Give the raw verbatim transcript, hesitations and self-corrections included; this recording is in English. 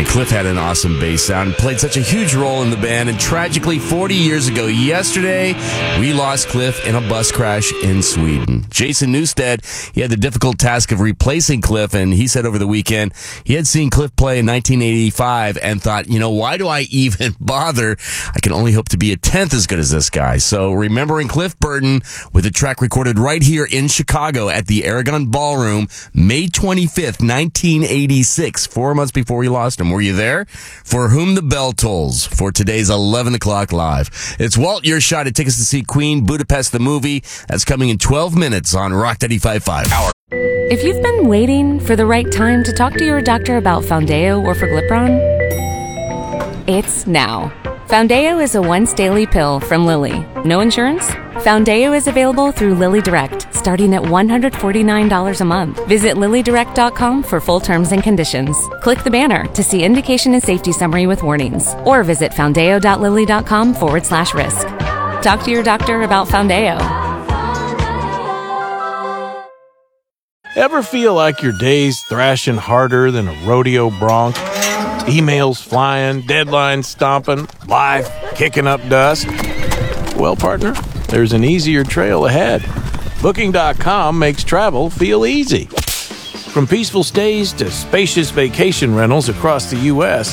Cliff had an awesome bass sound, played such a huge role in the band, and tragically, forty years ago yesterday, we lost Cliff in a bus crash in Sweden. Jason Newsted, he had the difficult task of replacing Cliff, and he said over the weekend he had seen Cliff play in nineteen eighty-five and thought, you know, why do I even bother? I can only hope to be a tenth as good as this guy. So remembering Cliff Burton with a track recorded right here in Chicago at the Aragon Ballroom, May twenty-fifth, nineteen eighty-six, four months before we lost him. Were you there? For Whom the Bell Tolls for today's eleven o'clock live. It's Walt, your shot at tickets to see Queen Budapest the movie. That's coming in twelve minutes on Rock ninety-five point five. If you've been waiting for the right time to talk to your doctor about Foundeo or Forglipron, it's now. Foundeo is a once daily pill from Lilly. No insurance? Foundeo is available through Lilly Direct, starting at one hundred forty-nine dollars a month. Visit lilly direct dot com for full terms and conditions. Click the banner to see indication and safety summary with warnings, or visit foundeo dot lilly dot com forward slash risk. Talk to your doctor about Foundeo. Ever feel like your day's thrashing harder than a rodeo bronc? Emails flying, deadlines stomping, life kicking up dust? Well, partner, there's an easier trail ahead. Booking dot com makes travel feel easy. From peaceful stays to spacious vacation rentals across the U S,